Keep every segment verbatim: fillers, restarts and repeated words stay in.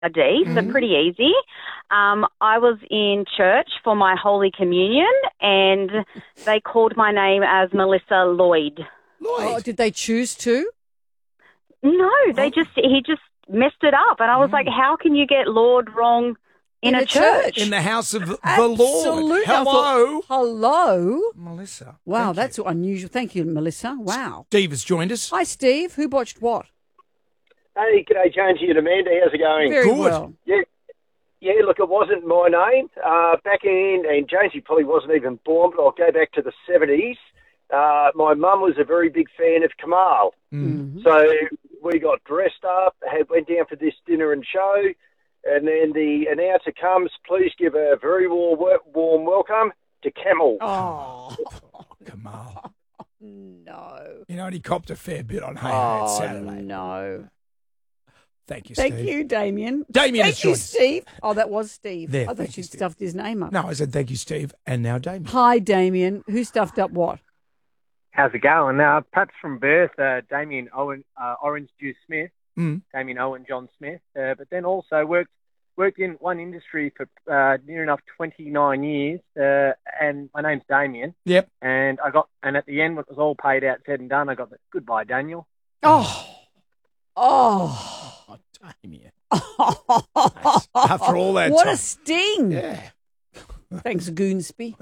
a D, mm-hmm. so pretty easy. Um, I was in church for my Holy Communion, and they called my name as Melissa Lloyd. Lloyd? Oh, did they choose to? No, they oh. just he just messed it up, and I was mm. like, "How can you get Lord wrong in, in a, a church? church in the house of the Absolutely. Lord?" Hello, thought, hello, Melissa. Wow, that's you. unusual. Thank you, Melissa. Wow. Steve has joined us. Hi, Steve. Who botched what? Hey, g'day, Jonesy and Amanda. How's it going? Very Good. well. Yeah, yeah. Look, it wasn't my name. Uh, back in, and Jonesy probably wasn't even born, but I'll go back to the seventies. Uh, my mum was a very big fan of Kamal. Mm-hmm. So we got dressed up, had, went down for this dinner and show, and then the announcer comes, please give a very warm, warm welcome to Camel. Oh, oh Kamal. No. You know, he copped a fair bit on Hey oh, Hey Saturday. no. Thank you, Thank Steve. you, Damien. Damien Thank is you, joined. Steve. Oh, that was Steve. There, I thought you stuffed his name up. No, I said thank you, Steve, and now Damien. Hi, Damien. Who stuffed up what? How's it going? Uh, perhaps from birth, uh, Damien Owen, uh, Orange Juice Smith, mm. Damien Owen John Smith, uh, but then also worked worked in one industry for uh, near enough twenty-nine years, uh, and my name's Damien. Yep. And I got, and at the end, when it was all paid out, said and done, I got the goodbye, Daniel. Oh, oh, oh Damien. After all that what time. a sting! Yeah. Thanks, Goonsby.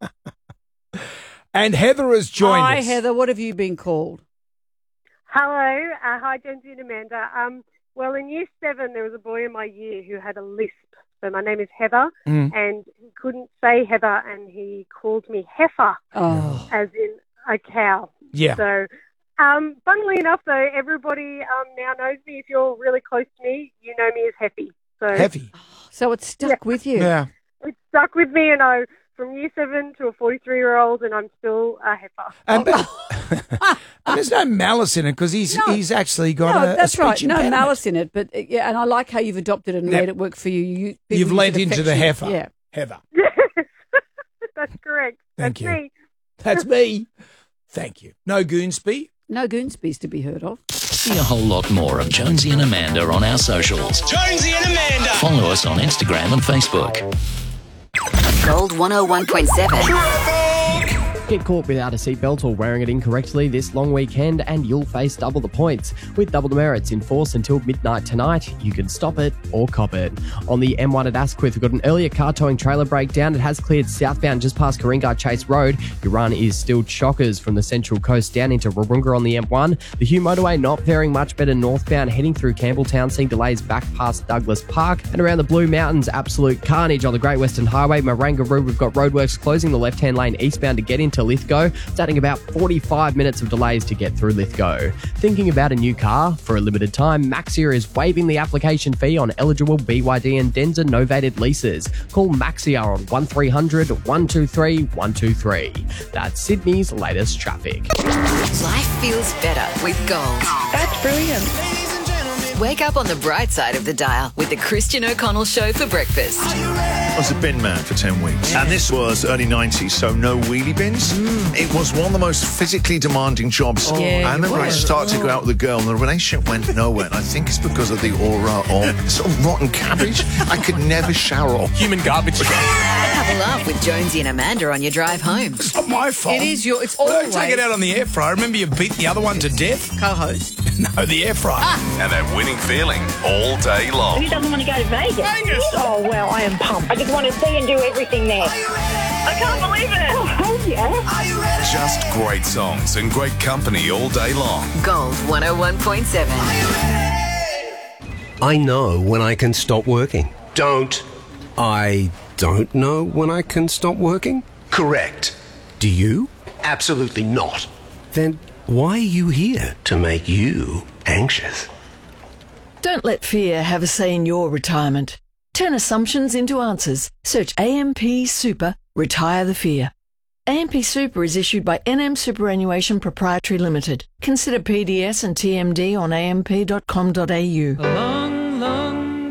And Heather has joined Hi, us. Hi, Heather. What have you been called? Hello. Uh, hi, Jonesy and Amanda. Um, well, in year seven, there was a boy in my year who had a lisp. So my name is Heather, mm. and he couldn't say Heather, and he called me Heifer, oh. as in a cow. Yeah. So, um, funnily enough, though, everybody um, now knows me. If you're really close to me, you know me as Heffy. So, Heavy. So it's stuck yeah. with you. Yeah. It's stuck with me, and I... from year seven to a forty-three-year-old, and I'm still a heifer. And, but, and there's no malice in it because he's no. he's actually got no, a, that's a speech right. impediment. No malice in it, but uh, yeah, and I like how you've adopted it and now, made it work for you. you you've lent into the heifer, yeah. Heather. Yes, that's correct. Thank that's you. Me. That's me. Thank you. No Goonsby. No Goonsby's to be heard of. See a whole lot more of Jonesy and Amanda on our socials. Jonesy and Amanda. Follow us on Instagram and Facebook. Gold one oh one point seven. Get caught without a seatbelt or wearing it incorrectly this long weekend and you'll face double the points. With double demerits in force until midnight tonight, you can stop it or cop it. On the M one at Asquith, we've got an earlier car towing trailer breakdown. It has cleared southbound just past Karinga Chase Road. Your run is still chockers from the Central Coast down into Wahroonga on the M one. The Hugh Motorway not faring much better northbound, heading through Campbelltown, seeing delays back past Douglas Park. And around the Blue Mountains, absolute carnage on the Great Western Highway. Marangaroo, we've got roadworks closing the left-hand lane eastbound to get into Lithgow. It's adding about forty-five minutes of delays to get through Lithgow. Thinking about a new car? For a limited time, Maxia is waiving the application fee on eligible B Y D and Denza novated leases. Call Maxia on one three hundred, one two three, one two three. That's Sydney's latest traffic. Life feels better with Gold. That's brilliant. Wake up on the bright side of the dial with the Christian O'Connell Show for breakfast. I was a bin man for ten weeks, and this was early nineties, so no wheelie bins. Mm. It was one of the most physically demanding jobs. Oh, yeah, I remember I started to go out with a girl, and the relationship went nowhere, and I think it's because of the aura of sort of rotten cabbage. I could never shower off. Human garbage. Have a laugh with Jonesy and Amanda on your drive home. It's not my fault. It is your... It's Well, always... don't take it out on the air fryer. Remember you beat the other one to death? Co-host. No, the air fryer. Ah. And that winning feeling all day long. Who doesn't want to go to Vegas? Vegas! Oh, well, I am pumped. I just want to see and do everything there. I can't believe it. Oh, hell yeah. Just great songs and great company all day long. Gold one oh one point seven. I know when I can stop working. Don't. I don't know when I can stop working? Correct. Do you? Absolutely not. Then why are you here? To make you anxious. Don't let fear have a say in your retirement. Turn assumptions into answers. Search A M P Super, Retire the Fear. A M P Super is issued by N M Superannuation Proprietary Limited. Consider P D S and T M D on a m p dot com dot a u. A long, long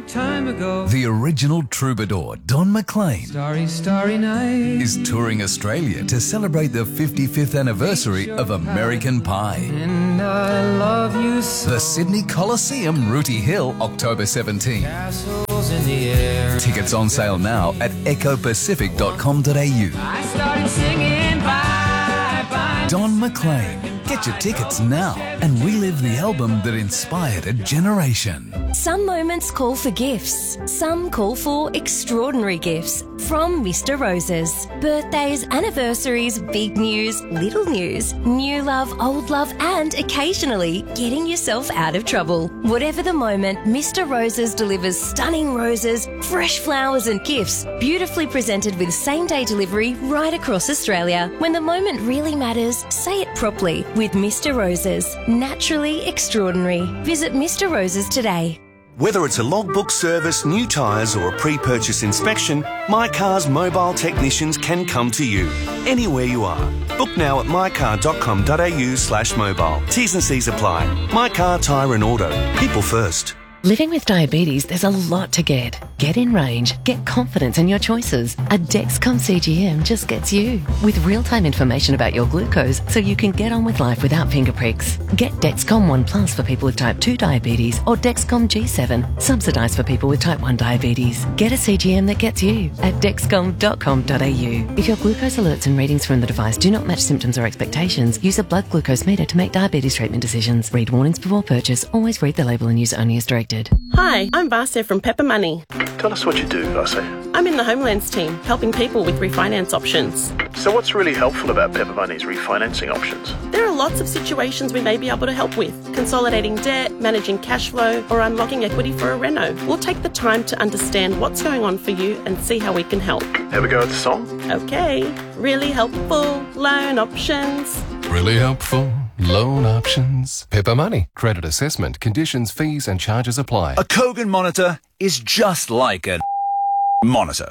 time ago. The original troubadour, Don McLean, Starry, starry night. is touring Australia to celebrate the fifty-fifth anniversary of American Pie. And I love you so. The Sydney Coliseum, Rooty Hill, October seventeenth. Castles in the air. Tickets on sale now at echo pacific dot com dot a u. I started singing bye, bye. Don McLean. Get your tickets now and relive the album that inspired a generation. Some moments call for gifts. Some call for extraordinary gifts from Mister Roses. Birthdays, anniversaries, big news, little news, new love, old love, and occasionally getting yourself out of trouble. Whatever the moment, Mister Roses delivers stunning roses, fresh flowers and gifts, beautifully presented with same-day delivery right across Australia. When the moment really matters, say it properly with Mister Roses. Naturally extraordinary. Visit Mister Roses today. Whether it's a logbook service, new tyres or a pre-purchase inspection, My Car's mobile technicians can come to you, anywhere you are. Book now at my car dot com dot a u slash mobile. T's and C's apply. My Car, Tyre and Auto. People first. Living with diabetes, there's a lot to get. Get in range, get confidence in your choices. A Dexcom C G M just gets you. With real-time information about your glucose so you can get on with life without finger pricks. Get Dexcom One Plus for people with type two diabetes or Dexcom G seven, subsidised for people with type one diabetes. Get a C G M that gets you at dexcom dot com dot a u. If your glucose alerts and readings from the device do not match symptoms or expectations, use a blood glucose meter to make diabetes treatment decisions. Read warnings before purchase. Always read the label and use only as directed. Hi, I'm Varsa from Pepper Money. Tell us what you do, Varsa. I'm in the Homelands team, helping people with refinance options. So what's really helpful about Pepper Money's refinancing options? There are lots of situations we may be able to help with. Consolidating debt, managing cash flow, or unlocking equity for a reno. We'll take the time to understand what's going on for you and see how we can help. Have a go at the song? Okay. Really helpful loan options. Really helpful loan options. Pepper Money. Credit assessment, conditions, fees and charges apply. A Kogan monitor is just like a monitor.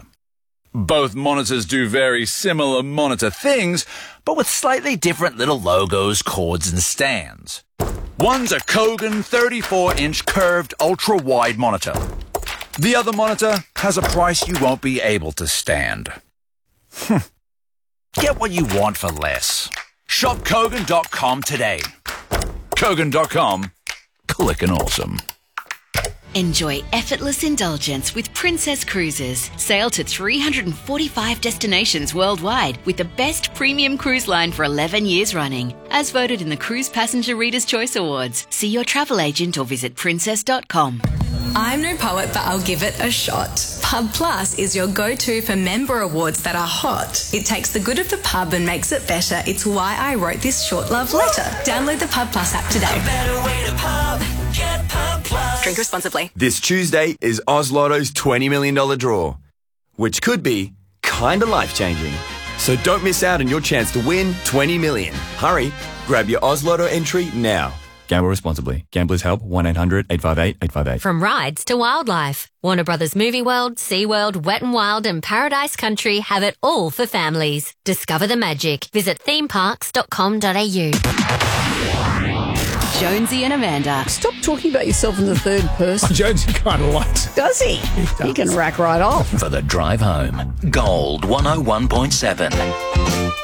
Both monitors do very similar monitor things, but with slightly different little logos, cords and stands. One's a Kogan thirty-four inch curved ultra-wide monitor. The other monitor has a price you won't be able to stand. Get what you want for less. Shop Kogan dot com today. Kogan dot com. Clickin' awesome. Enjoy effortless indulgence with Princess Cruises. Sail to three hundred forty-five destinations worldwide with the best premium cruise line for eleven years running. As voted in the Cruise Passenger Reader's Choice Awards. See your travel agent or visit princess dot com. I'm no poet, but I'll give it a shot. Pub Plus is your go-to for member awards that are hot. It takes the good of the pub and makes it better. It's why I wrote this short love letter. Download the Pub Plus app today. A better way to pub. Get Pub Plus. Drink responsibly. This Tuesday is Oz Lotto's twenty million dollars draw, which could be kinda life-changing. So don't miss out on your chance to win twenty million dollars. Hurry, grab your Oz Lotto entry now. Gamble responsibly. Gamblers help one eight hundred eight five eight eight five eight. From rides to wildlife, Warner Brothers Movie World, SeaWorld, Wet n Wild and Paradise Country have it all for families. Discover the magic. Visit theme parks dot com dot a u. Jonesy and Amanda. Stop talking about yourself in the third person. Jonesy kind of likes it. Does he? He does. He can rack right off. For the drive home, Gold one oh one point seven.